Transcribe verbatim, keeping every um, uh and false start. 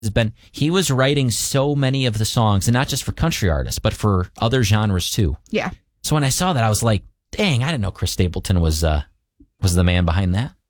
has been, he was writing so many of the songs, and not just for country artists, but for other genres too. Yeah. So when I saw that, I was like, dang, I didn't know Chris Stapleton was uh, was the man behind that.